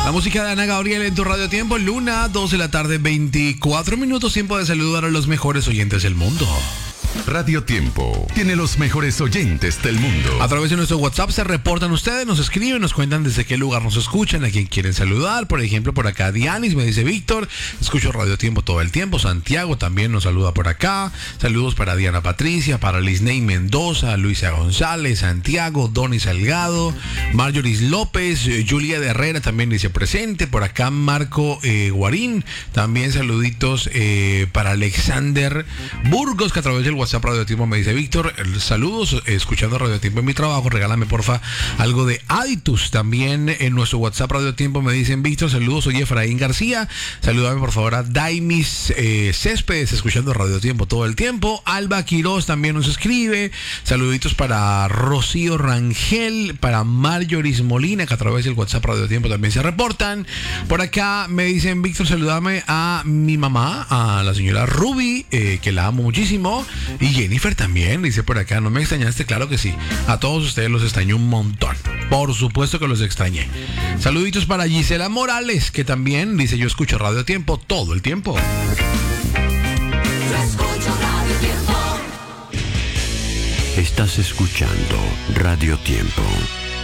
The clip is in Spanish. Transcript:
La música de Ana Gabriel en tu Radio Tiempo, Luna, 2 de la tarde, 24 minutos, tiempo de saludar a los mejores oyentes del mundo. Radio Tiempo tiene los mejores oyentes del mundo. A través de nuestro WhatsApp se reportan ustedes, nos escriben, nos cuentan desde qué lugar nos escuchan, a quién quieren saludar. Por ejemplo, por acá Dianis me dice: Víctor, escucho Radio Tiempo todo el tiempo. Santiago también nos saluda por acá. Saludos para Diana Patricia, para Lisney Mendoza, Luisa González, Santiago, Donny Salgado, Marjorie López, Julia de Herrera también dice presente. Por acá Marco Guarín, también saluditos para Alexander Burgos, que a través del WhatsApp Radio Tiempo me dice: Víctor, saludos, escuchando Radio Tiempo en mi trabajo, regálame porfa algo de Aditus. También en nuestro WhatsApp Radio Tiempo me dicen: Víctor, saludos, soy Efraín García, saludame por favor a Daimis Céspedes, escuchando Radio Tiempo todo el tiempo. Alba Quiroz también nos escribe, saluditos para Rocío Rangel, para Marjorie Molina, que a través del WhatsApp Radio Tiempo también se reportan. Por acá me dicen: Víctor, saludame a mi mamá, a la señora Ruby, que la amo muchísimo. Y Jennifer también dice por acá: ¿no me extrañaste? Claro que sí. A todos ustedes los extrañé un montón. Por supuesto que los extrañé. Saluditos para Gisela Morales, que también dice: yo escucho Radio Tiempo todo el tiempo. Yo escucho Radio Tiempo. Estás escuchando Radio Tiempo.